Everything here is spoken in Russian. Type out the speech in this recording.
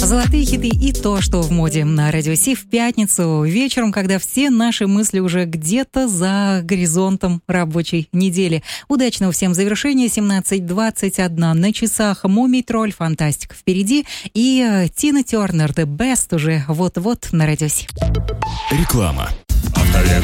Золотые хиты и то, что в моде на Радио Си в пятницу вечером, когда все наши мысли уже где-то за горизонтом рабочей недели. Удачного всем завершения. 17:21 на часах. Мумий Тролль, фантастика впереди. И Тина Тернер, The Best уже вот-вот на Радио Си. Реклама. Автовег